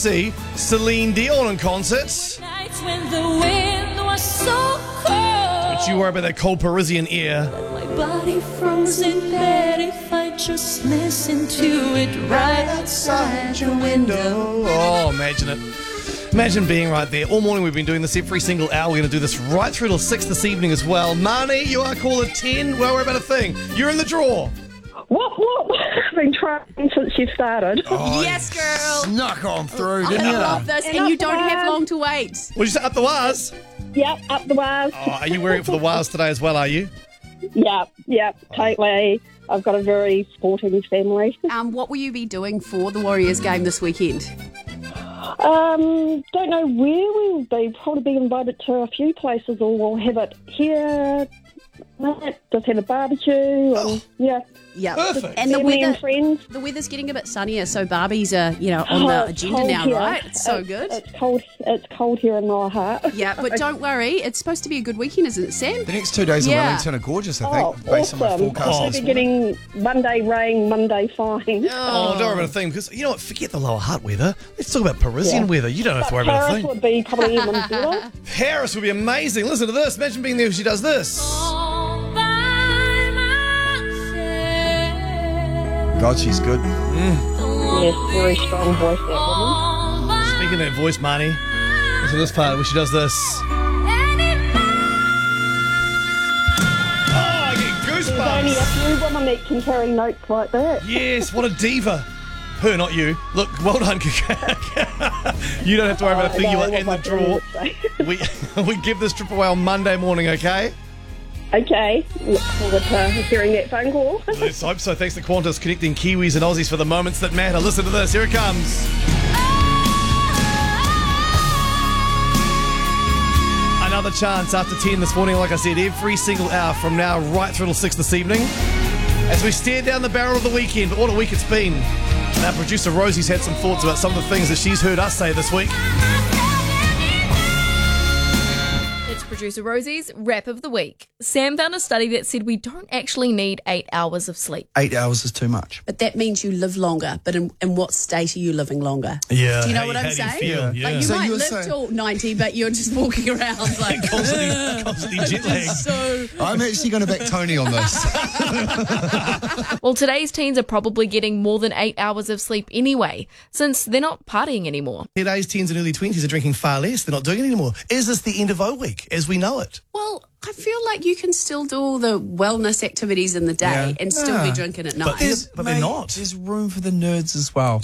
see Celine Dion in concert. Nights when the wind was so cold. Don't you worry about that cold Parisian air. My body froze in bed if I just listened to it right outside your window. Oh, imagine it. Imagine being right there. All morning we've been doing this every single hour. We're going to do this right through till 6 this evening as well. Marnie, you are caller 10. Well, we're about a thing. You're in the draw. What? I've been trying since you started. Oh, Yes, girl. snuck on through, I didn't you? love this, and you don't have long to wait. What did you say? Up the wires? Yep, up the wires. Oh, are you wearing it for the wires today as well, are you? Yep, totally. I've got a very sporting family. What will you be doing for the Warriors game this weekend? Don't know where we'll be. Probably be invited to a few places, or we'll have it here. Just have a barbecue. And, yeah. Yeah, Perfect. and Family and friends. the weather's getting a bit sunnier, so Barbies are, on the It's agenda cold now, here. right? It's so good. It's cold. It's cold here in my heart. Yeah, but don't worry, it's supposed to be a good weekend, isn't it, Sam? The next 2 days in Yeah. Wellington are gorgeous, I think, Oh, based on my awesome. forecast. Oh, We'll be getting Monday rain, Monday fine. Oh, don't worry about a thing, because you know what? Forget the lower heart weather. Let's talk about Parisian weather. You don't have to worry about a Paris thing. would be probably even better. Paris would be amazing. Listen to this. Imagine being there when she does this. All by myself. God, she's good. Yes, very strong voice, that woman. All by Speaking of that voice, Marnie, listen to this part where she does this. Oh, I get There's only a goosebumps. few women that can carry notes like that. Yes, what a diva. Her, not you. Look, well done. You don't have to worry about a thing. You are in the draw. We give this trip away on Monday morning, okay? Okay, look forward to hearing that phone call. Let's hope so. Thanks to Qantas, connecting Kiwis and Aussies for the moments that matter. Listen to this. Here it comes. Another chance after 10 this morning, like I said, every single hour from now right through till 6 this evening. As we stare down the barrel of the weekend, but what a week it's been. And our producer Rosie's had some thoughts about some of the things that she's heard us say this week. It's producer Rosie's Wrap of the Week. Sam found a study that said we don't actually need 8 hours of sleep. 8 hours is too much. But that means you live longer. But in what state are you living longer? Yeah. Do you know what I'm saying? Yeah. Like you So might you were live saying- till 90, but you're just walking around like constantly jet lagged. so. I'm actually going to back Tony on this. Well, today's teens are probably getting more than 8 hours of sleep anyway, since they're not partying anymore. Today's teens and early 20s are drinking far less. They're not doing it anymore. Is this the end of O Week as we know it? Well, I feel like you can still do all the wellness activities in the day Yeah. and still be drinking at night. But they're not. There's room for the nerds as well.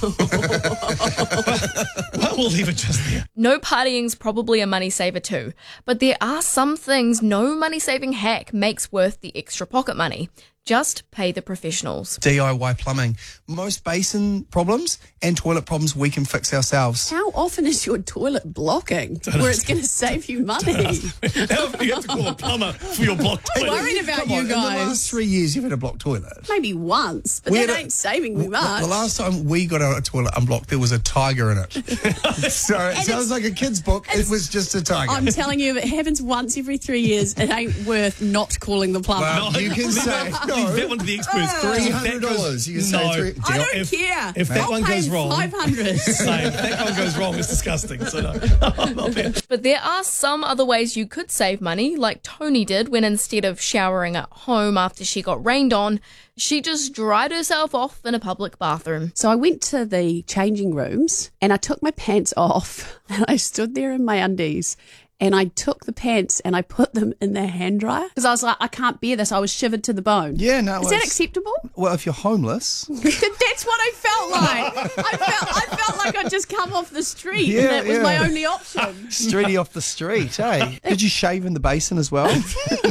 Well, we'll leave it just there. No partying's probably a money saver too, but there are some things no money saving hack makes worth the extra pocket money. Just pay the professionals. DIY plumbing. Most basin problems and toilet problems we can fix ourselves. How often is your toilet blocking where it's going to save you money? How often do you have to call a plumber for your blocked I'm toilet? worried about Come on, you in the last guys. 3 years you've had a blocked toilet. Maybe once, but We that had a- ain't saving me much. The last time we got our toilet unblocked, there was a tiger in it. So it sounds like a kid's book. It was just a tiger. I'm telling you, if it happens once every 3 years, it ain't worth not calling the plumber. Well, you can say Leave that no. one to the experts. $300. You can say No. three. I don't If- care. if that I'll one pay goes wrong- 500. Same. If that one goes wrong, it's disgusting. So no, I'm not there. But there are some other ways you could save money, like Tony did when instead of showering at home after she got rained on, she just dried herself off in a public bathroom. So I went to the changing rooms and I took my pants off and I stood there in my undies and I took the pants and I put them in the hand dryer because I was like, I can't bear this. I was shivered to the bone. Yeah, no. Is that it's- acceptable? Well, if you're homeless. That's what I felt like. I felt like I'd just come off the street and Yeah, that was my yeah. only option. Streety off the street, hey? Did you shave in the basin as well?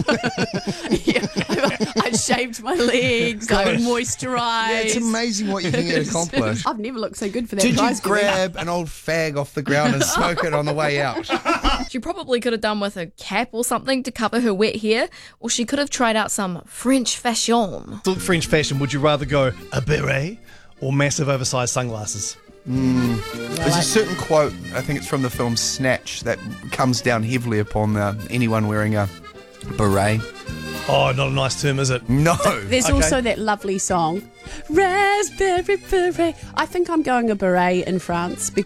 Yeah, I shaved my legs. I moisturised. Yeah, it's amazing what you can get accomplished. I've never looked so good for that Did you prize. grab an old fag off the ground and smoke it on the way out? She probably could have done with a cap or something to cover her wet hair, or she could have tried out some French fashion. Look, French fashion, would you rather go a beret or massive oversized sunglasses? There's a certain quote, I think it's from the film Snatch, that comes down heavily upon anyone wearing a beret. Oh, not a nice term, is it? No. There's Okay. also that lovely song, Raspberry Beret. I think I'm going a beret in France